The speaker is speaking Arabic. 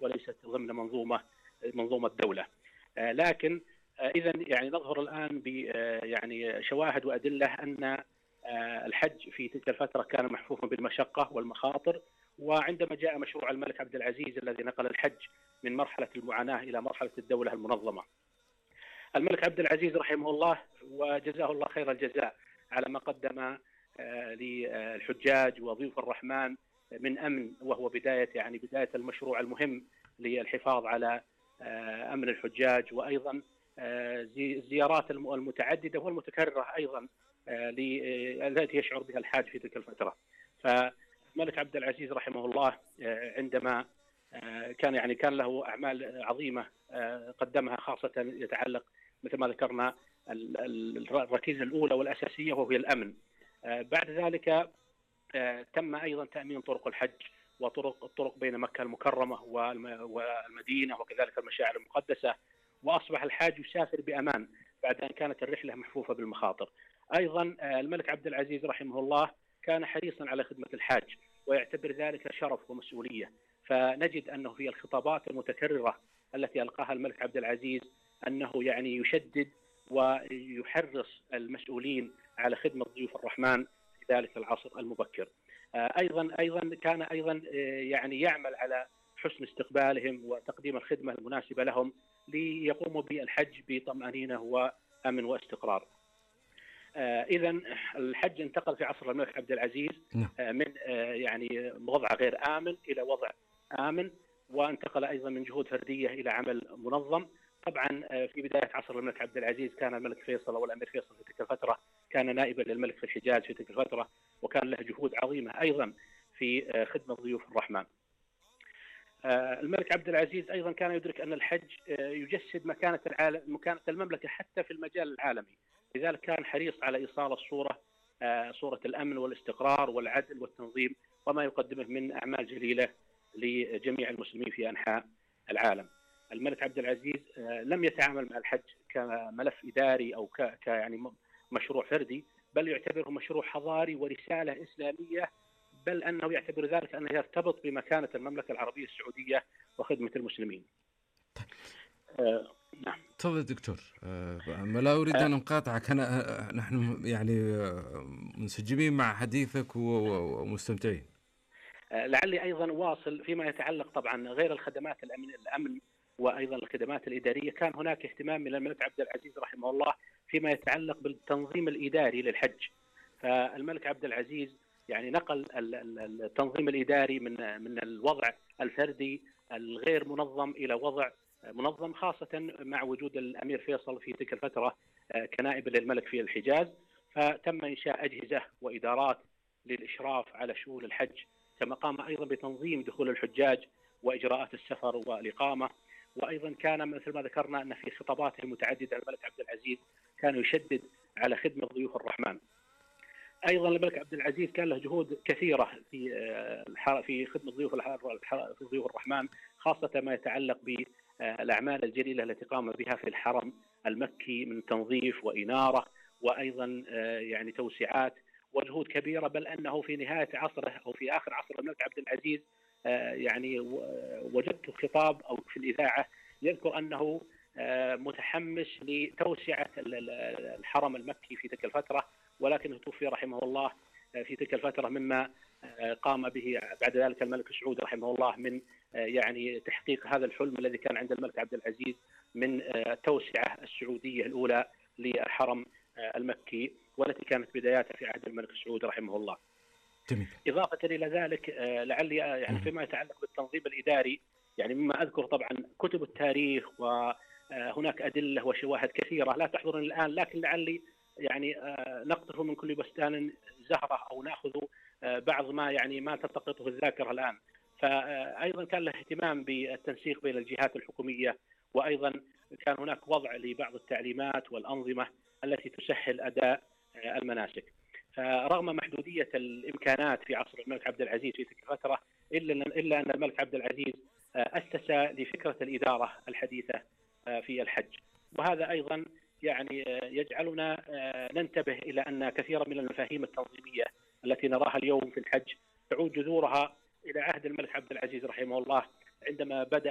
وليست ضمن منظومة دولة. لكن إذا يعني نظهر الآن ب يعني شواهد وأدلة أن الحج في تلك الفترة كان محفوفا بالمشقة والمخاطر. وعندما جاء مشروع الملك عبد العزيز الذي نقل الحج من مرحلة المعاناة إلى مرحلة الدولة المنظمة، الملك عبد العزيز رحمه الله وجزاه الله خير الجزاء على ما قدم للحجاج وضيوف الرحمن من أمن، وهو بداية المشروع المهم للحفاظ على أمن الحجاج، وأيضا الزيارات المتعددة والمتكررة أيضا التي يشعر بها الحاج في تلك الفترة. فالملك عبد العزيز رحمه الله عندما كان له أعمال عظيمة قدمها، خاصة يتعلق مثل ما ذكرنا الركيزة الأولى والأساسية وهي الأمن. بعد ذلك تم أيضا تأمين طرق الحج الطرق بين مكة المكرمة والمدينة وكذلك المشاعر المقدسة، وأصبح الحاج يسافر بأمان بعد أن كانت الرحلة محفوفة بالمخاطر. أيضا الملك عبد العزيز رحمه الله كان حريصا على خدمة الحاج ويعتبر ذلك شرف ومسؤولية. فنجد أنه في الخطابات المتكررة التي ألقاها الملك عبد العزيز أنه يعني يشدد ويحرص المسؤولين على خدمة ضيوف الرحمن في ذلك العصر المبكر. أيضا كان يعني يعمل على حسن استقبالهم وتقديم الخدمة المناسبة لهم ليقوموا بالحج بطمأنينة وأمن واستقرار. إذا الحج انتقل في عصر الملك عبد العزيز من يعني وضع غير آمن إلى وضع آمن، وانتقل أيضا من جهود فردية إلى عمل منظم. طبعا في بداية عصر الملك عبد العزيز كان الملك فيصل والأمير فيصل في تلك الفترة كان نائبا للملك في الحجاز في تلك الفترة، وكان له جهود عظيمة أيضا في خدمة ضيوف الرحمن. الملك عبد العزيز أيضا كان يدرك أن الحج يجسد مكانة المملكة حتى في المجال العالمي، لذلك كان حريص على إيصال صورة الأمن والاستقرار والعدل والتنظيم وما يقدمه من أعمال جليلة لجميع المسلمين في أنحاء العالم. الملك عبد العزيز لم يتعامل مع الحج كملف إداري أو يعني مشروع فردي، بل يعتبره مشروع حضاري ورسالة إسلامية، بل أنه يعتبر ذلك أنه يرتبط بمكانة المملكة العربية السعودية وخدمة المسلمين. نعم. تفضل دكتور. ما لا أريد أن أقاطعك، نحن يعني منسجمين مع حديثك ومستمتعين. لعلي أيضا واصل فيما يتعلق طبعا غير الخدمات الأمن وأيضا الخدمات الإدارية. كان هناك اهتمام من الملك عبد العزيز رحمه الله فيما يتعلق بالتنظيم الإداري للحج. فالملك عبد العزيز يعني نقل التنظيم الإداري من الوضع الفردي الغير منظم إلى وضع منظم، خاصة مع وجود الأمير فيصل في تلك الفترة كنائب للملك في الحجاز. فتم إنشاء أجهزة وإدارات للإشراف على شؤون الحج، كما قام أيضا بتنظيم دخول الحجاج وإجراءات السفر والإقامة. وأيضا كان مثل ما ذكرنا أن في خطاباته المتعددة الملك عبد العزيز كان يشدد على خدمة ضيوف الرحمن. أيضا الملك عبد العزيز كان له جهود كثيرة في خدمة ضيوف الرحمن، خاصة ما يتعلق بالأعمال الجليلة التي قام بها في الحرم المكي من تنظيف وإنارة وأيضا يعني توسعات وجهود كبيرة. بل أنه في نهاية عصره أو في آخر عصر الملك عبد العزيز يعني وجدت خطاب أو في الإذاعة يذكر أنه متحمس لتوسعة الحرم المكي في تلك الفترة، ولكنه توفي رحمه الله في تلك الفترة، مما قام به بعد ذلك الملك سعود رحمه الله من يعني تحقيق هذا الحلم الذي كان عند الملك عبد العزيز من التوسعة السعودية الأولى للحرم المكي، والتي كانت بداياتها في عهد الملك سعود رحمه الله. جميل. إضافة إلى ذلك لعلي يعني فيما يتعلق بالتنظيم الإداري، يعني مما أذكر طبعا كتب التاريخ وهناك أدلة وشواهد كثيرة لا تحضرني الآن، لكن لعلي يعني نقطف من كل بستان زهرة أو نأخذ بعض ما تلتقطه الذاكرة الآن. فأيضا كان له اهتمام بالتنسيق بين الجهات الحكومية، وأيضا كان هناك وضع لبعض التعليمات والأنظمة التي تسهل أداء المناسك. فرغم محدودية الإمكانات في عصر الملك عبد العزيز في تلك الفترة، إلا أن الملك عبد العزيز أسس لفكرة الإدارة الحديثة في الحج. وهذا أيضا يعني يجعلنا ننتبه إلى أن كثيرا من المفاهيم التنظيمية التي نراها اليوم في الحج تعود جذورها إلى عهد الملك عبد العزيز رحمه الله، عندما بدأ